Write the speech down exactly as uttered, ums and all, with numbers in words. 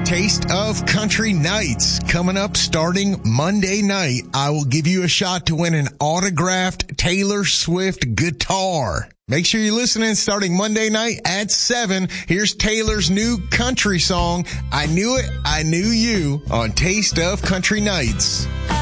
Taste of Country Nights coming up starting Monday night. I will give you a shot to win an autographed Taylor Swift guitar. Make sure you're listening starting Monday night at seven. Here's Taylor's new country song, I Knew It, I Knew You, on Taste of Country Nights.